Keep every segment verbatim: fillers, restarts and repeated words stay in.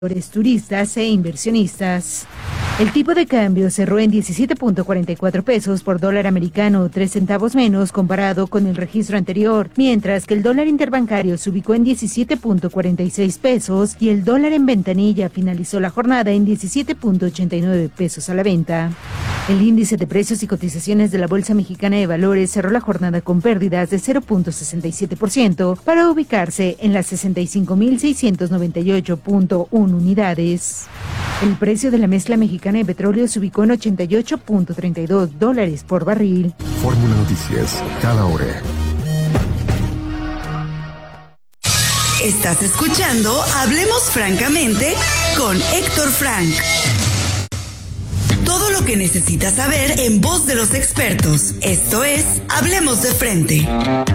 turistas e inversionistas. El tipo de cambio cerró en diecisiete punto cuarenta y cuatro pesos por dólar americano, tres centavos menos comparado con el registro anterior, mientras que el dólar interbancario se ubicó en diecisiete punto cuarenta y seis pesos y el dólar en ventanilla finalizó la jornada en diecisiete punto ochenta y nueve pesos a la venta. El índice de precios y cotizaciones de la Bolsa Mexicana de Valores cerró la jornada con pérdidas de cero punto sesenta y siete por ciento para ubicarse en las sesenta y cinco mil seiscientos noventa y ocho punto uno unidades. El precio de la mezcla mexicana de petróleo se ubicó en ochenta y ocho punto treinta y dos dólares por barril. Fórmula Noticias, cada hora. Estás escuchando Hablemos Francamente con Héctor Frank. Todo lo que necesitas saber en voz de los expertos. Esto es Hablemos de Frente.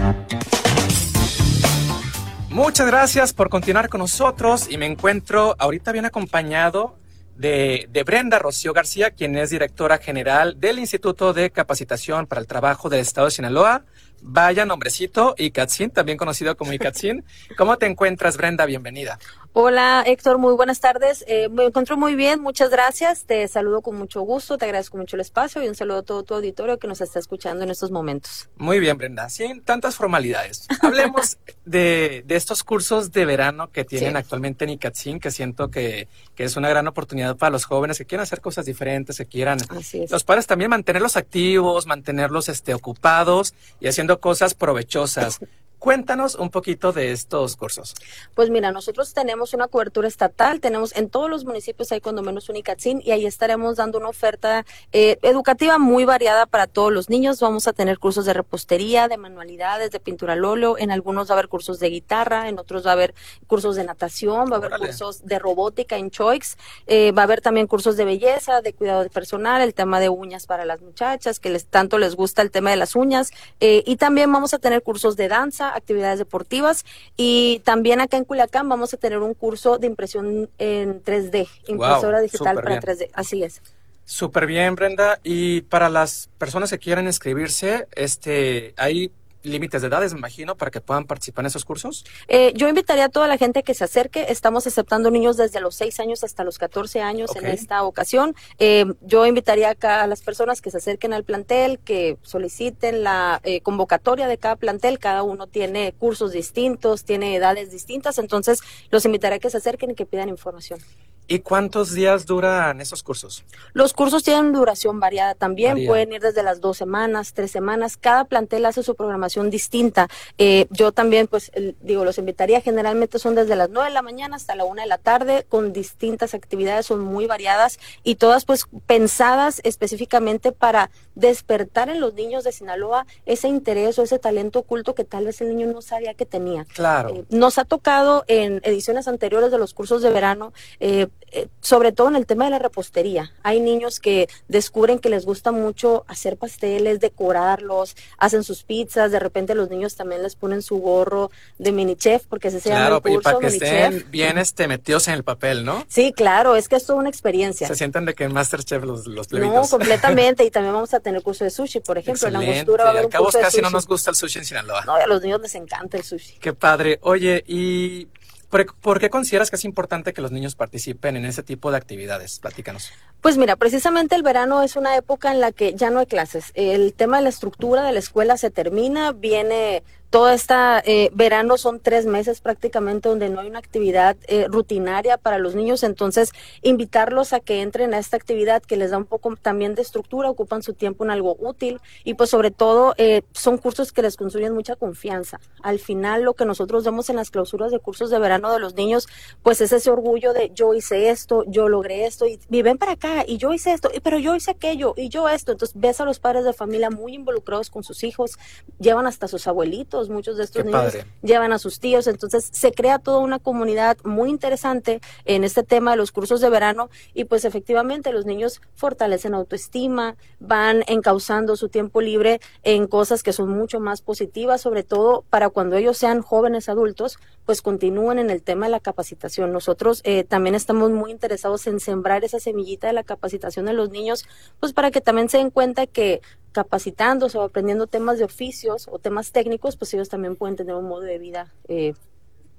Muchas gracias por continuar con nosotros y me encuentro ahorita bien acompañado de, de Brenda Rocío García, quien es directora general del Instituto de Capacitación para el Trabajo del Estado de Sinaloa. Vaya nombrecito, ICATSIN, también conocido como ICATSIN. ¿Cómo te encuentras, Brenda? Bienvenida. Hola, Héctor, muy buenas tardes. Eh, me encuentro muy bien, muchas gracias. Te saludo con mucho gusto, te agradezco mucho el espacio y un saludo a todo tu auditorio que nos está escuchando en estos momentos. Muy bien, Brenda, sin tantas formalidades. Hablemos de, de estos cursos de verano que tienen sí. actualmente en ICATSIN, que siento que, que es una gran oportunidad para los jóvenes que quieran hacer cosas diferentes, que quieran, Así es. Los padres también mantenerlos activos, mantenerlos este, ocupados y haciendo cosas provechosas. Cuéntanos un poquito de estos cursos. Pues mira, nosotros tenemos una cobertura estatal, tenemos en todos los municipios hay cuando menos un ICATSIN y ahí estaremos dando una oferta eh, educativa muy variada para todos los niños. Vamos a tener cursos de repostería, de manualidades, de pintura al óleo, en algunos va a haber cursos de guitarra, en otros va a haber cursos de natación, va a haber Órale. cursos de robótica en Choix, eh, va a haber también cursos de belleza, de cuidado de personal, el tema de uñas para las muchachas, que les tanto les gusta el tema de las uñas, eh, y también vamos a tener cursos de danza, actividades deportivas y también acá en Culiacán vamos a tener un curso de impresión en tres D, impresora wow, digital para bien. tres D, así es. Súper bien, Brenda. Y para las personas que quieran inscribirse, este, hay límites de edades, me imagino, para que puedan participar en esos cursos. Eh, yo invitaría a toda la gente que se acerque. Estamos aceptando niños desde los seis años hasta los catorce años okay. en esta ocasión. Eh, yo invitaría acá a las personas que se acerquen al plantel, que soliciten la eh, convocatoria de cada plantel. Cada uno tiene cursos distintos, tiene edades distintas, entonces los invitaré a que se acerquen y que pidan información. ¿Y cuántos días duran esos cursos? Los cursos tienen duración variada también, Varía. Pueden ir desde las dos semanas, tres semanas, cada plantel hace su programación distinta. Eh, yo también, pues, el, digo, los invitaría, generalmente son desde las nueve de la mañana hasta la una de la tarde, con distintas actividades, son muy variadas y todas, pues, pensadas específicamente para despertar en los niños de Sinaloa ese interés o ese talento oculto que tal vez el niño no sabía que tenía. Claro. Eh, nos ha tocado en ediciones anteriores de los cursos de verano, eh, Eh, sobre todo en el tema de la repostería. Hay niños que descubren que les gusta mucho hacer pasteles, decorarlos, hacen sus pizzas, de repente los niños también les ponen su gorro de mini chef, porque ese se claro, llama el curso, y para que mini estén chef. bien este, metidos en el papel, ¿no? Sí, claro, es que es toda una experiencia. Se sientan de que en MasterChef los, los plebitos. No, completamente, y también vamos a tener curso de sushi, por ejemplo. Excelente. En la Angostura va a haber un Al cabo curso casi de sushi. no nos gusta el sushi en Sinaloa. No, a los niños les encanta el sushi. Qué padre. Oye, y... ¿Por, ¿Por qué consideras que es importante que los niños participen en ese tipo de actividades? Platícanos. Pues mira, precisamente el verano es una época en la que ya no hay clases. El tema de la estructura de la escuela se termina, viene todo este eh, verano, son tres meses prácticamente donde no hay una actividad eh, rutinaria para los niños, entonces invitarlos a que entren a esta actividad que les da un poco también de estructura, ocupan su tiempo en algo útil y pues sobre todo eh, son cursos que les construyen mucha confianza. Al final lo que nosotros vemos en las clausuras de cursos de verano de los niños, pues es ese orgullo de yo hice esto, yo logré esto y, y ven para acá y yo hice esto, pero yo hice aquello y yo esto. Entonces ves a los padres de familia muy involucrados con sus hijos, llevan hasta sus abuelitos, muchos de estos Qué niños padre. llevan a sus tíos, entonces se crea toda una comunidad muy interesante en este tema de los cursos de verano y pues efectivamente los niños fortalecen autoestima, van encauzando su tiempo libre en cosas que son mucho más positivas, sobre todo para cuando ellos sean jóvenes adultos, pues continúen en el tema de la capacitación. Nosotros eh, también estamos muy interesados en sembrar esa semillita de la capacitación de los niños, pues para que también se den cuenta que capacitándose o aprendiendo temas de oficios o temas técnicos, pues ellos también pueden tener un modo de vida eh,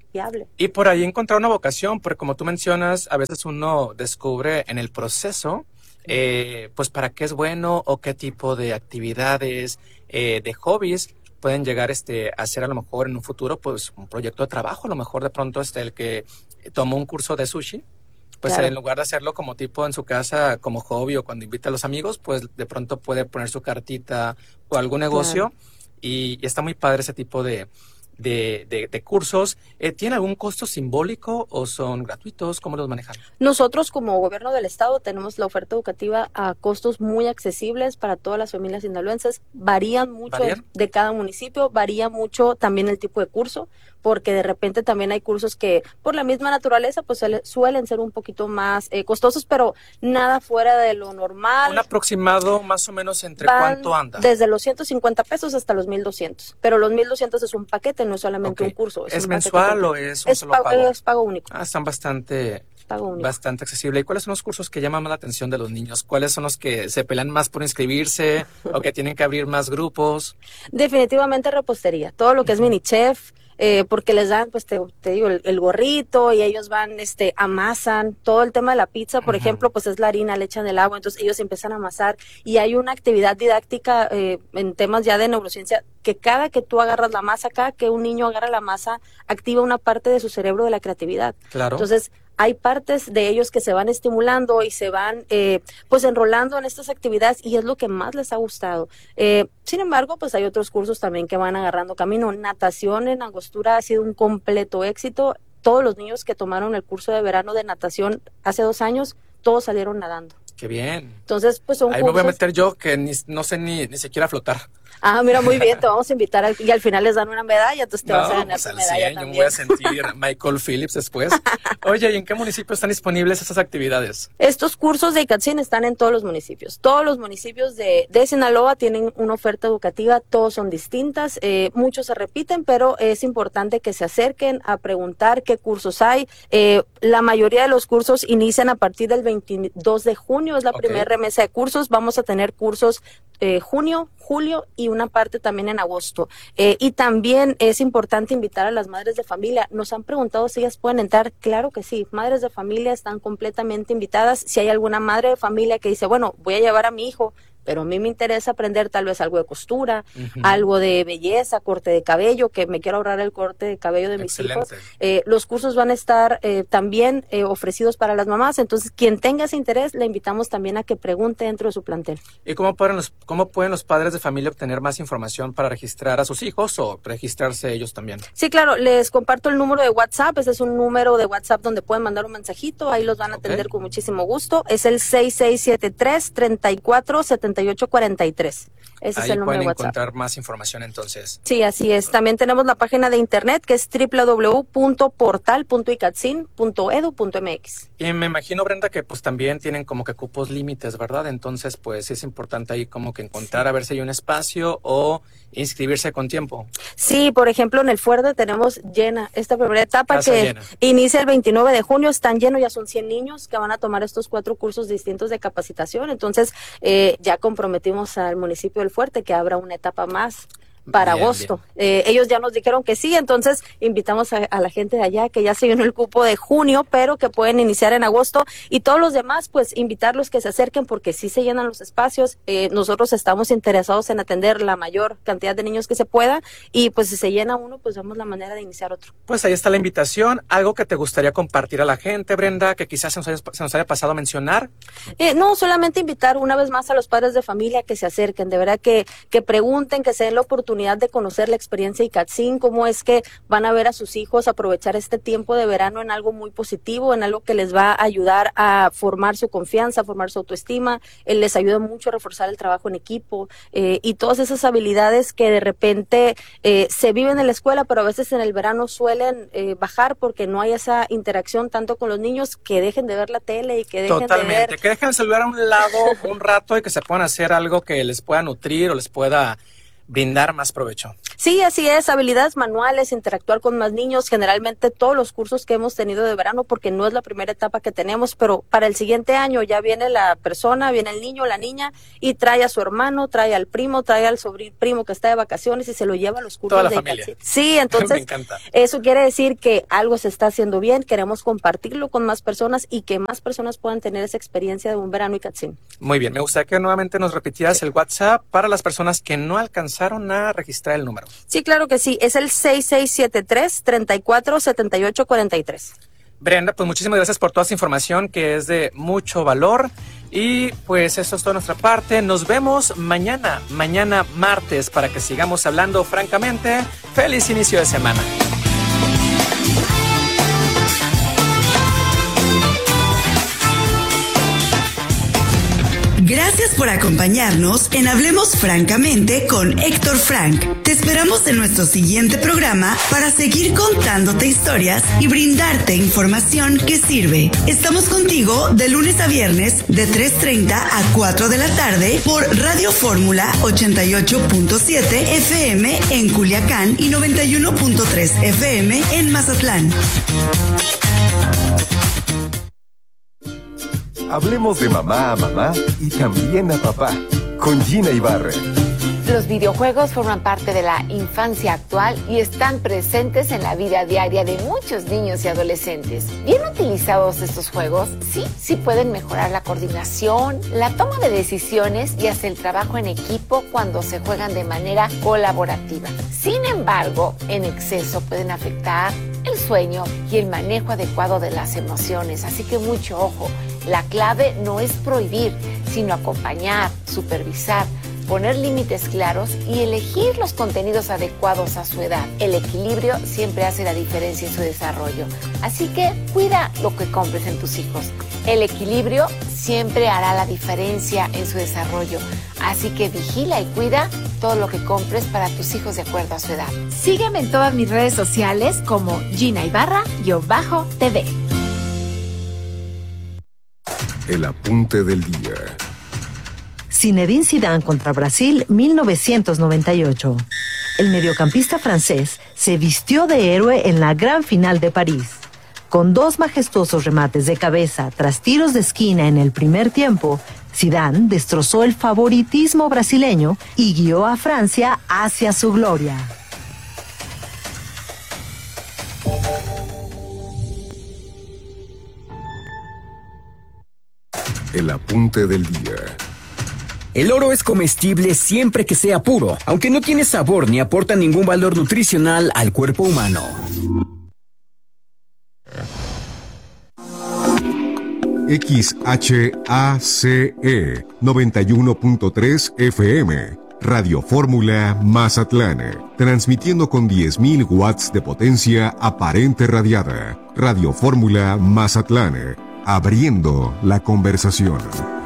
viable. Y por ahí encontrar una vocación, porque como tú mencionas, a veces uno descubre en el proceso, eh, pues para qué es bueno o qué tipo de actividades, eh, de hobbies pueden llegar este, a ser a lo mejor en un futuro pues un proyecto de trabajo. A lo mejor de pronto este, el que tomó un curso de sushi, pues claro, en lugar de hacerlo como tipo en su casa, como hobby o cuando invita a los amigos, pues de pronto puede poner su cartita o algún negocio. Claro. y, y está muy padre ese tipo de, de, de, de cursos. Eh, ¿Tiene algún costo simbólico o son gratuitos? ¿Cómo los manejan? Nosotros como gobierno del estado tenemos la oferta educativa a costos muy accesibles para todas las familias sinaloenses. Varían mucho de, de cada municipio, varía mucho también el tipo de curso, porque de repente también hay cursos que por la misma naturaleza pues suelen ser un poquito más eh, costosos, pero nada fuera de lo normal. Un aproximado más o menos entre cuánto anda. Desde los ciento cincuenta pesos hasta los mil doscientos, pero los mil doscientos es un paquete, no es solamente okay. un curso. ¿Es, ¿Es mensual o es un es solo pago, pago? Es pago único. Ah, están bastante... bastante accesible. ¿Y cuáles son los cursos que llaman más la atención de los niños? ¿Cuáles son los que se pelean más por inscribirse o que tienen que abrir más grupos? Definitivamente repostería, todo lo que es mini chef, eh, porque les dan, pues te, te digo, el, el gorrito y ellos van, este, amasan. Todo el tema de la pizza, por uh-huh. ejemplo, pues es la harina, le echan el agua, entonces ellos empiezan a amasar y hay una actividad didáctica eh, en temas ya de neurociencia, que cada que tú agarras la masa, cada que un niño agarra la masa, activa una parte de su cerebro de la creatividad. Claro. Entonces, hay partes de ellos que se van estimulando y se van eh, pues enrolando en estas actividades y es lo que más les ha gustado. Eh, sin embargo, pues hay otros cursos también que van agarrando camino. Natación en Angostura ha sido un completo éxito. Todos los niños que tomaron el curso de verano de natación hace dos años, todos salieron nadando. ¡Qué bien! Entonces, pues son Ahí cursos... me voy a meter yo que ni, no sé ni, ni siquiera flotar. Ah, mira, muy bien, te vamos a invitar al, y al final les dan una medalla, entonces te no, vas a ganar pues tu al medalla cien, también. Yo me voy a sentir Michael Phillips después. Oye, ¿y en qué municipio están disponibles estas actividades? Estos cursos de ICATSIN están en todos los municipios. Todos los municipios de, de Sinaloa tienen una oferta educativa, todos son distintas, eh, muchos se repiten, pero es importante que se acerquen a preguntar qué cursos hay. Eh, la mayoría de los cursos inician a partir del veintidós de junio, es la okay. primera remesa de cursos. Vamos a tener cursos eh, junio, julio y una parte también en agosto. Eh, y también es importante invitar a las madres de familia. Nos han preguntado si ellas pueden entrar. Claro que sí, madres de familia están completamente invitadas. Si hay alguna madre de familia que dice, bueno, voy a llevar a mi hijo, pero a mí me interesa aprender tal vez algo de costura, uh-huh. algo de belleza, corte de cabello, que me quiero ahorrar el corte de cabello de mis Excelente. hijos. Eh, los cursos van a estar eh, también eh, ofrecidos para las mamás, entonces quien tenga ese interés, le invitamos también a que pregunte dentro de su plantel. ¿Y cómo pueden los, cómo pueden los padres de familia obtener más información para registrar a sus hijos o registrarse ellos también? Sí, claro, les comparto el número de WhatsApp, ese es un número de WhatsApp donde pueden mandar un mensajito, ahí los van a atender okay. con muchísimo gusto, es el seis seis siete tres, tres cuatro siete ocho cuarenta y tres. Ese Ahí es el número pueden de WhatsApp. encontrar más información entonces. Sí, así es. También tenemos la página de internet que es doble u doble u doble u punto portal punto icatsin punto edu punto m x. Y me imagino, Brenda, que pues también tienen como que cupos límites, ¿verdad? Entonces, pues es importante ahí como que encontrar sí. a ver si hay un espacio o inscribirse con tiempo. Sí, por ejemplo, en el Fuerte tenemos llena esta primera etapa Casa que llena. inicia el veintinueve de junio, están llenos, ya son cien niños que van a tomar estos cuatro cursos distintos de capacitación, entonces eh, ya comprometimos al municipio del Fuerte que abra una etapa más para bien, agosto. Bien. Eh, ellos ya nos dijeron que sí, entonces invitamos a, a la gente de allá que ya se llenó el cupo de junio, pero que pueden iniciar en agosto y todos los demás, pues invitarlos que se acerquen porque sí se llenan los espacios. Eh, nosotros estamos interesados en atender la mayor cantidad de niños que se pueda y pues si se llena uno, pues vemos la manera de iniciar otro. Pues ahí está la invitación. ¿Algo que te gustaría compartir a la gente, Brenda, que quizás se nos haya, se nos haya pasado a mencionar? Eh, no, solamente invitar una vez más a los padres de familia que se acerquen, de verdad que, que pregunten, que se den la oportunidad de conocer la experiencia de ICATSIN, cómo es que van a ver a sus hijos aprovechar este tiempo de verano en algo muy positivo, en algo que les va a ayudar a formar su confianza, a formar su autoestima, eh, les ayuda mucho a reforzar el trabajo en equipo eh, y todas esas habilidades que de repente eh, se viven en la escuela, pero a veces en el verano suelen eh, bajar porque no hay esa interacción tanto con los niños, que dejen de ver la tele y que dejen Totalmente, de ver... que dejen el celular a un lado un rato y que se puedan hacer algo que les pueda nutrir o les pueda brindar más provecho. Sí, así es, habilidades manuales, interactuar con más niños, generalmente todos los cursos que hemos tenido de verano, porque no es la primera etapa que tenemos, pero para el siguiente año ya viene la persona, viene el niño, la niña, y trae a su hermano, trae al primo, trae al sobrino primo que está de vacaciones y se lo lleva a los cursos. Toda la de familia. Icatzi. Sí, entonces, Me encanta. Eso quiere decir que algo se está haciendo bien, queremos compartirlo con más personas y que más personas puedan tener esa experiencia de un verano Icatzi. Muy bien, me gustaría que nuevamente nos repitieras el WhatsApp para las personas que no alcanzaron a registrar el número. Sí, claro que sí, es el seis seis siete tres, treinta y cuatro, setenta y ocho cuarenta y tres. Brenda, pues muchísimas gracias por toda esta información que es de mucho valor. Y pues eso es toda nuestra parte. Nos vemos mañana, mañana martes, para que sigamos hablando francamente. Feliz inicio de semana. Gracias por acompañarnos en Hablemos Francamente con Héctor Frank. Te esperamos en nuestro siguiente programa para seguir contándote historias y brindarte información que sirve. Estamos contigo de lunes a viernes de tres treinta a cuatro de la tarde por Radio Fórmula ochenta y ocho punto siete F M en Culiacán y noventa y uno punto tres F M en Mazatlán. Hablemos de mamá a mamá y también a papá, con Gina Ibarra. Los videojuegos forman parte de la infancia actual y están presentes en la vida diaria de muchos niños y adolescentes. Bien utilizados estos juegos, sí, sí pueden mejorar la coordinación, la toma de decisiones y hasta el trabajo en equipo cuando se juegan de manera colaborativa. Sin embargo, en exceso pueden afectar el sueño y el manejo adecuado de las emociones, así que mucho ojo. La clave no es prohibir, sino acompañar, supervisar, poner límites claros y elegir los contenidos adecuados a su edad. El equilibrio siempre hace la diferencia en su desarrollo. Así que cuida lo que compres en tus hijos. El equilibrio siempre hará la diferencia en su desarrollo. Así que vigila y cuida todo lo que compres para tus hijos de acuerdo a su edad. Sígueme en todas mis redes sociales como Gina Ibarra-T V. El apunte del día. Zinedine Zidane contra Brasil, mil novecientos noventa y ocho. El mediocampista francés se vistió de héroe en la gran final de París. Con dos majestuosos remates de cabeza tras tiros de esquina en el primer tiempo, Zidane destrozó el favoritismo brasileño y guió a Francia hacia su gloria. El apunte del día. El oro es comestible siempre que sea puro, aunque no tiene sabor ni aporta ningún valor nutricional al cuerpo humano. X H A C E noventa y uno punto tres F M, Radio Fórmula Mazatlán, transmitiendo con diez mil watts de potencia aparente radiada. Radio Fórmula Mazatlán, abriendo la conversación.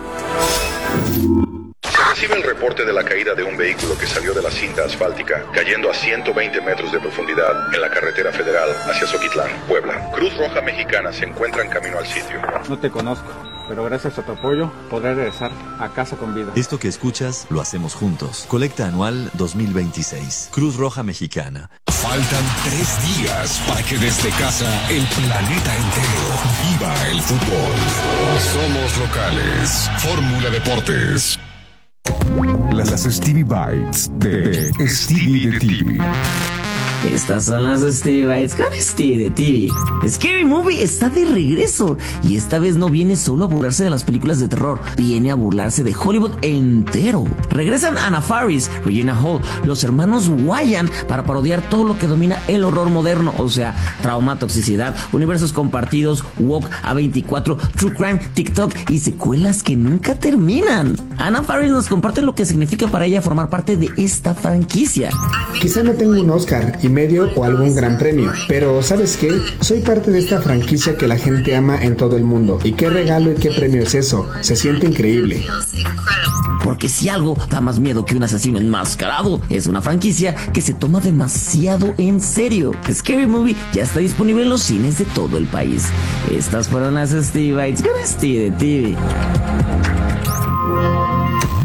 Recibe el reporte de la caída de un vehículo que salió de la cinta asfáltica, cayendo a ciento veinte metros de profundidad en la carretera federal hacia Zoquitlán, Puebla. Cruz Roja Mexicana se encuentra en camino al sitio. No te conozco, pero gracias a tu apoyo podré regresar a casa con vida. Esto que escuchas lo hacemos juntos. Colecta anual dos mil veintiséis. Cruz Roja Mexicana. Faltan tres días para que desde casa el planeta entero viva el fútbol. Somos locales. Fórmula Deportes. Las Stevie Bites de Stevie de T V. Estas son las Stevie Bites con Stevie de T V. Scary Movie está de regreso y esta vez no viene solo a burlarse de las películas de terror, viene a burlarse de Hollywood entero. Regresan Anna Faris, Regina Hall, los hermanos Wyan para parodiar todo lo que domina el horror moderno, o sea, trauma, toxicidad, universos compartidos, woke, A veinticuatro, true crime, TikTok y secuelas que nunca terminan. Anna Faris nos comparte lo que significa para ella formar parte de esta franquicia. Quizá no tengo un Oscar y medio o algún gran premio, pero ¿sabes qué? Soy parte de esta franquicia que la gente ama en todo el mundo. ¿Y qué regalo y qué premio es eso? Se siente increíble. Porque si algo da más miedo que un asesino enmascarado, es una franquicia que se toma demasiado en serio. Scary Movie ya está disponible en los cines de todo el país. Estas fueron las Stevie Bites con Stevie de T V.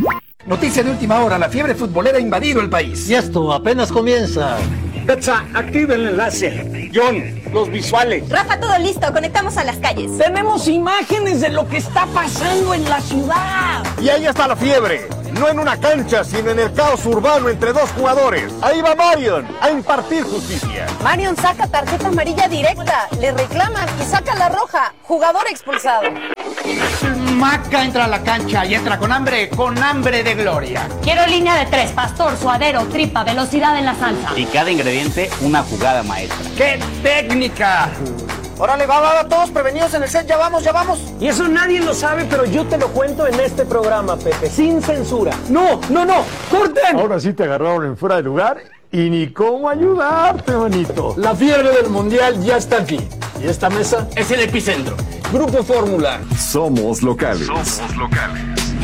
Noticia de última hora, la fiebre futbolera ha invadido el país. Y esto apenas comienza. Betsa, activa el enlace. John, los visuales. Rafa, todo listo, conectamos a las calles. Tenemos imágenes de lo que está pasando en la ciudad. Y ahí está la fiebre. No en una cancha, sino en el caos urbano entre dos jugadores. Ahí va Marion a impartir justicia. Marion saca tarjeta amarilla directa, le reclaman y saca la roja. Jugador expulsado. Maca entra a la cancha y entra con hambre, con hambre de gloria. Quiero línea de tres, pastor, suadero, tripa, velocidad en la salsa. Y cada ingrediente, una jugada maestra. ¡Qué técnica! Órale, va, va, va, todos prevenidos en el set, ya vamos, ya vamos. Y eso nadie lo sabe, pero yo te lo cuento en este programa, Pepe, sin censura. No, no, no, corten. Ahora sí te agarraron en fuera de lugar y ni cómo ayudarte, manito. La fiebre del mundial ya está aquí. Y esta mesa es el epicentro. Grupo Fórmula. Somos locales. Somos locales.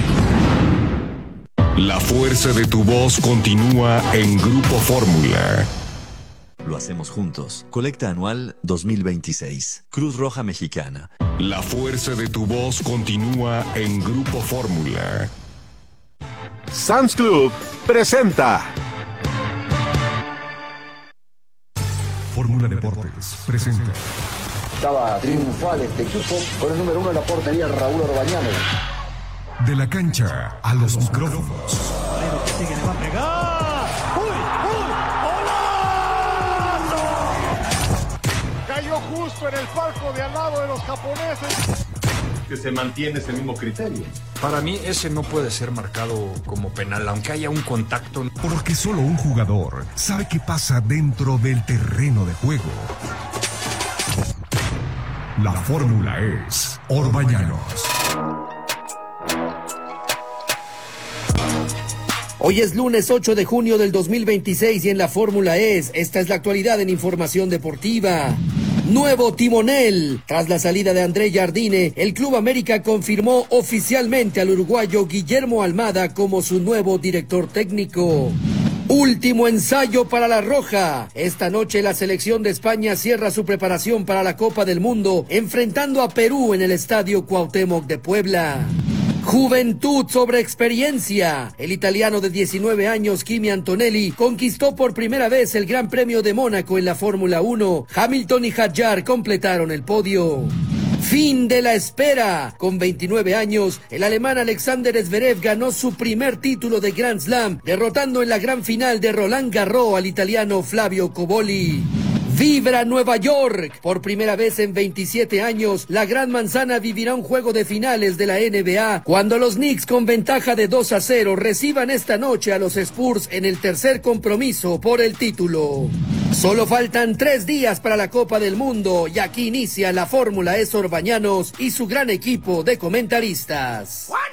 La fuerza de tu voz continúa en Grupo Fórmula. Lo hacemos juntos. Colecta anual dos mil veintiséis. Cruz Roja Mexicana. La fuerza de tu voz continúa en Grupo Fórmula. Sam's Club presenta Fórmula Deportes presenta. Estaba triunfal este equipo con el número uno de la portería, Raúl Orbañano. De la cancha a los micrófonos. Cayó justo en el palco de al lado de los japoneses. Que se mantiene ese mismo criterio. Para mí ese no puede ser marcado como penal, aunque haya un contacto. Porque solo un jugador sabe qué pasa dentro del terreno de juego. La fórmula es Orbañanos. Hoy es lunes ocho de junio del dos mil veintiséis y en la Fórmula es, esta es la actualidad en información deportiva. Nuevo timonel. Tras la salida de André Jardine, el Club América confirmó oficialmente al uruguayo Guillermo Almada como su nuevo director técnico. Último ensayo para la Roja. Esta noche la selección de España cierra su preparación para la Copa del Mundo, enfrentando a Perú en el Estadio Cuauhtémoc de Puebla. Juventud sobre experiencia. El italiano de diecinueve años, Kimi Antonelli, conquistó por primera vez el Gran Premio de Mónaco en la Fórmula uno. Hamilton y Hadjar completaron el podio. Fin de la espera. Con veintinueve años, el alemán Alexander Zverev ganó su primer título de Grand Slam, derrotando en la gran final de Roland Garros al italiano Flavio Cobolli. Vibra Nueva York. Por primera vez en veintisiete años, la Gran Manzana vivirá un juego de finales de la N B A cuando los Knicks con ventaja de dos a cero reciban esta noche a los Spurs en el tercer compromiso por el título. Solo faltan tres días para la Copa del Mundo y aquí inicia la Fórmula E Orbañanos y su gran equipo de comentaristas.